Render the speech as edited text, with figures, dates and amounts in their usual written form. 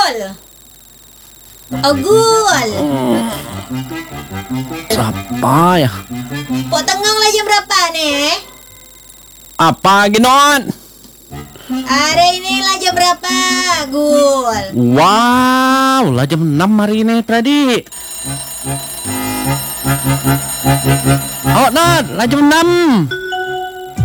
Gul. Oh, Gul. Siapa ya? Po tengong lah jam berapa nih? Apa Ginon? Hari ini lah jam berapa, Gul? Wow, lah jam 6 hari ini tadi. Oh, Nat, lah jam 6.